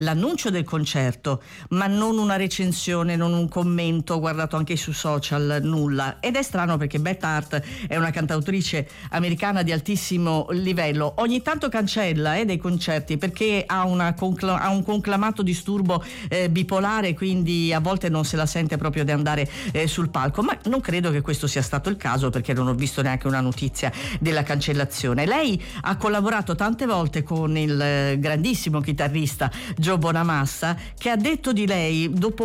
l'annuncio del concerto, ma non una recensione, non un commento guardato anche su social, nulla. Ed è strano perché Beth Hart è una cantautrice americana di altissimo livello. Ogni tanto cancella dei concerti perché ha un conclamato disturbo bipolare, quindi a volte non se la sente proprio di andare sul palco, ma non credo che questo sia stato il caso, perché non ho visto neanche una notizia della cancellazione. Lei ha collaborato tante volte con il grandissimo chitarrista Joe Bonamassa, che ha detto di lei dopo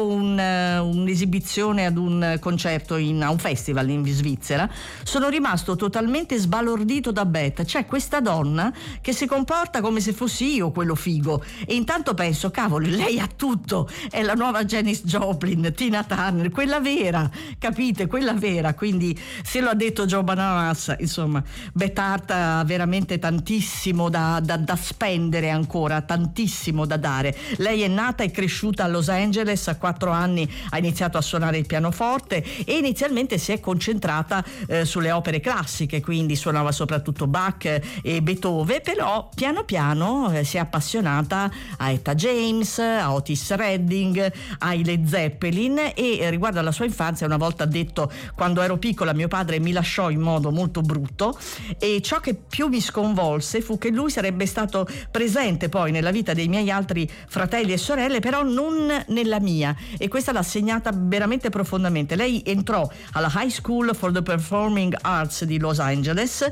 un'esibizione ad un concerto a un festival in Svizzera: sono rimasto totalmente sbalordito da Beth, cioè questa donna che si comporta come se fossi io quello figo, e intanto penso, cavolo, lei ha tutto, è la nuova Janis Joplin, Tina Turner, quella vera, capite, quella vera. Quindi se lo ha detto Joe Bonamassa, insomma, Beth Hart ha veramente tantissimo da spendere ancora, tantissimo da dare. Lei è nata e cresciuta a Los Angeles, a 4 anni ha iniziato a suonare il pianoforte e inizialmente si è concentrata sulle opere classiche, quindi suonava soprattutto Bach e Beethoven, però piano piano si è appassionata a Etta James, a Otis Redding, ai Led Zeppelin. E riguardo alla sua infanzia, una volta ha detto: quando ero piccola mio padre mi lasciò in modo molto brutto, e ciò che più mi sconvolse fu che lui sarebbe stato presente poi nella vita dei miei altri fratelli e sorelle, però non nella mia, e questa l'ha segnata veramente profondamente. Lei entrò alla High School for the Performing Arts di Los Angeles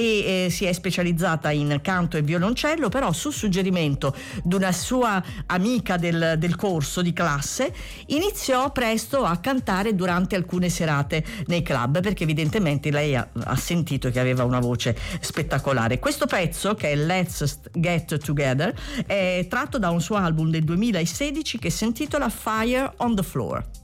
e si è specializzata in canto e violoncello, però su suggerimento di una sua amica del corso di classe iniziò presto a cantare durante alcune serate nei club, perché evidentemente lei ha sentito che aveva una voce spettacolare. Questo pezzo, che è Let's Get Together, è tratto da un suo album del 2016 che si intitola Fire on the Floor.